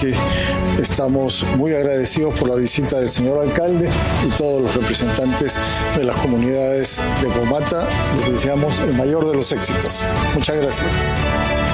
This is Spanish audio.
que estamos muy agradecidos por la visita del señor alcalde y todos los representantes de las comunidades de Comata. Les deseamos el mayor de los éxitos. Muchas gracias.